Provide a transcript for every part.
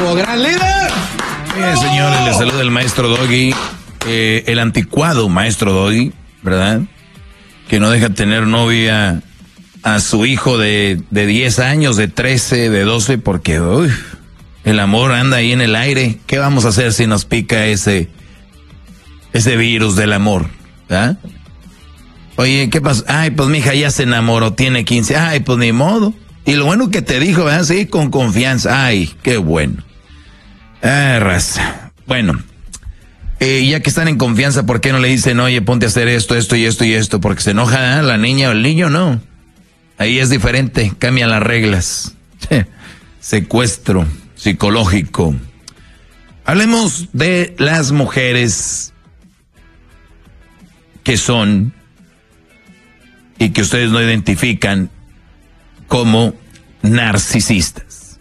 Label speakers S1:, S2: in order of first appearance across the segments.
S1: gran líder.
S2: Bien, señores, les saluda el maestro Doggy, el anticuado maestro Doggy, ¿verdad? Que no deja tener novia a su hijo de 10 años, de 13, de 12, porque el amor anda ahí en el aire. ¿Qué vamos a hacer si nos pica ese virus del amor? ¿Ah? Oye, ¿qué pasa? Ay, pues mi hija ya se enamoró, tiene 15. Ay, pues ni modo. Y lo bueno que te dijo, ¿verdad? Sí, con confianza. Ay, qué bueno. Ah, raza. Bueno, ya que están en confianza, ¿por qué no le dicen, oye, ponte a hacer esto, esto y esto y esto? Porque se enoja la niña o el niño, no. Ahí es diferente, cambian las reglas. Secuestro psicológico. Hablemos de las mujeres que son y que ustedes no identifican como narcisistas.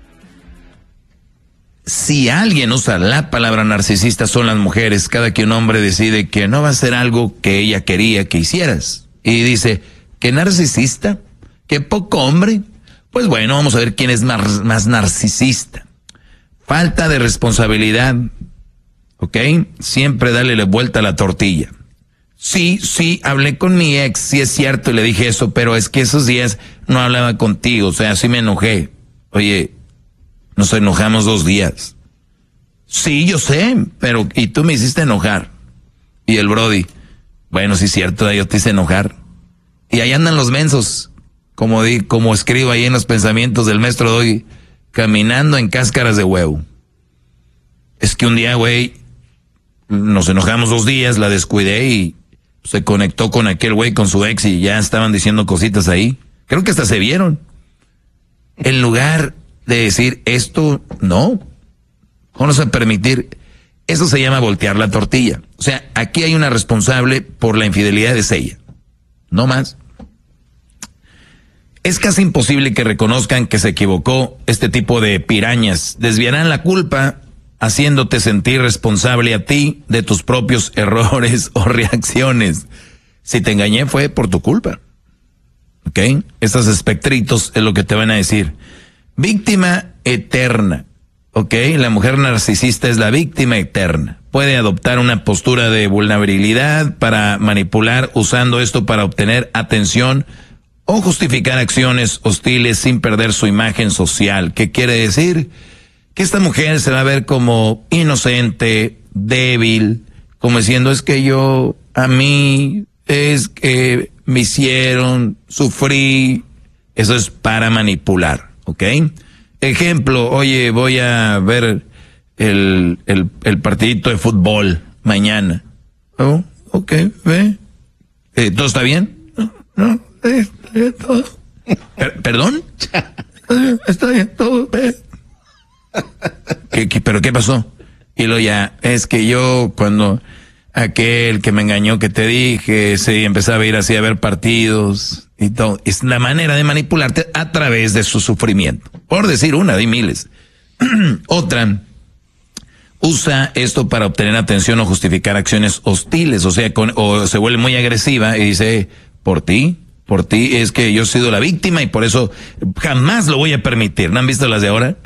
S2: Si alguien usa la palabra narcisista, son las mujeres. Cada que un hombre decide que no va a hacer algo que ella quería que hicieras y dice, ¿qué narcisista? ¿Qué poco hombre? Pues bueno, vamos a ver quién es más narcisista. Falta de responsabilidad, ¿ok? Siempre dale la vuelta a la tortilla. Sí, hablé con mi ex, sí es cierto, y le dije eso, pero es que esos días no hablaba contigo, o sea, sí me enojé. Oye, nos enojamos 2 días. Sí, yo sé, pero y tú me hiciste enojar. Y el Brody, bueno, sí es cierto, yo te hice enojar. Y ahí andan los mensos, como escribo ahí en los pensamientos del maestro Doggy, caminando en cáscaras de huevo. Es que un día, güey, nos enojamos 2 días, la descuidé y se conectó con aquel güey, con su ex, y ya estaban diciendo cositas ahí. Creo que hasta se vieron. En lugar de decir esto, no, vamos a permitir, eso se llama voltear la tortilla. O sea, aquí hay una responsable por la infidelidad, de ella, no más. Es casi imposible que reconozcan que se equivocó. Este tipo de pirañas desviarán la culpa haciéndote sentir responsable a ti de tus propios errores o reacciones. Si te engañé fue por tu culpa. ¿Ok? Estos espectritos es lo que te van a decir. Víctima eterna. ¿Ok? La mujer narcisista es la víctima eterna. Puede adoptar una postura de vulnerabilidad para manipular, usando esto para obtener atención o justificar acciones hostiles sin perder su imagen social. ¿Qué quiere decir? Que esta mujer se va a ver como inocente, débil, como diciendo, es que a mí, es que me hicieron, sufrí. Eso es para manipular, ¿ok? Ejemplo, oye, voy a ver el partidito de fútbol mañana. Oh, ok, ve. ¿Todo está bien? No, está bien todo. ¿Perdón? Está bien todo, ve. ¿Pero qué pasó? Y luego ya, es que yo cuando aquel que me engañó que te dije, sí, empezaba a ir así a ver partidos y todo. Es la manera de manipularte a través de su sufrimiento. Por decir una de miles. Otra, usa esto para obtener atención o justificar acciones hostiles. O sea, o se vuelve muy agresiva y dice, por ti es que yo he sido la víctima y por eso jamás lo voy a permitir. ¿No han visto las de ahora?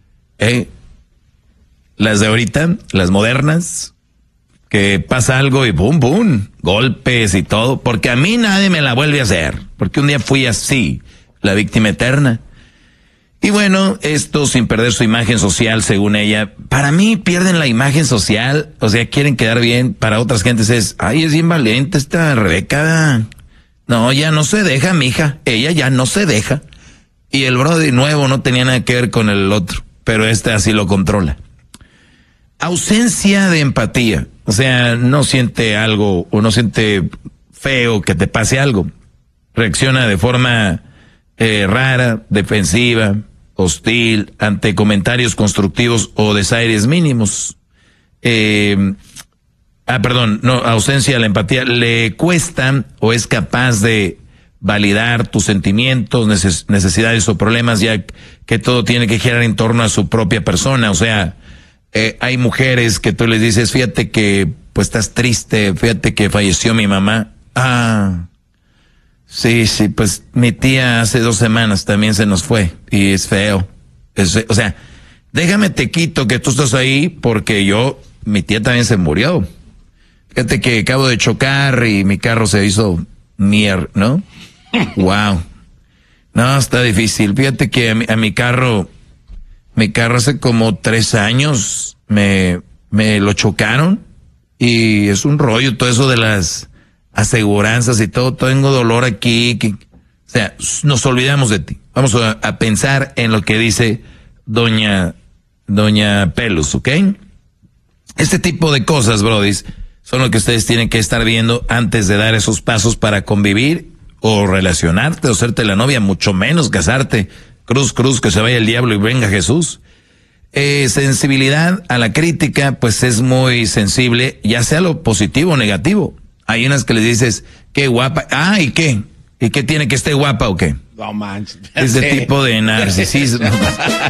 S2: Las de ahorita, las modernas, que pasa algo y boom, boom, golpes y todo, porque a mí nadie me la vuelve a hacer, porque un día fui así, la víctima eterna. Y bueno, esto sin perder su imagen social, según ella. Para mí pierden la imagen social, o sea, quieren quedar bien. Para otras gentes es, ay, es bien valiente esta Rebeca. No, ya no se deja, mija, ella ya no se deja. Y el brody nuevo no tenía nada que ver con el otro, pero así lo controla. Ausencia de empatía, o sea, no siente algo o no siente feo que te pase algo. Reacciona de forma rara, defensiva, hostil, ante comentarios constructivos o desaires mínimos. Ausencia de la empatía. Le cuesta o es capaz de validar tus sentimientos, necesidades o problemas, ya que todo tiene que girar en torno a su propia persona. O sea, hay mujeres que tú les dices, fíjate que pues estás triste, fíjate que falleció mi mamá. Ah, sí, pues mi tía hace 2 semanas también se nos fue y es feo. O sea, déjame te quito que tú estás ahí porque mi tía también se murió. Fíjate que acabo de chocar y mi carro se hizo ¿no? Wow. No, está difícil. Fíjate que a mi carro hace como 3 años me lo chocaron y es un rollo todo eso de las aseguranzas y todo. Tengo dolor aquí. O sea, nos olvidamos de ti. Vamos a pensar en lo que dice doña Pelus, ¿ok? Este tipo de cosas, brodis, son lo que ustedes tienen que estar viendo antes de dar esos pasos para convivir o relacionarte o serte la novia, mucho menos casarte. Cruz, que se vaya el diablo y venga Jesús. Sensibilidad a la crítica, pues es muy sensible, ya sea lo positivo o negativo. Hay unas que le dices, qué guapa. Ah, ¿y qué? ¿Y qué tiene que esté guapa o qué?
S1: No manches.
S2: Ese tipo de narcisismo.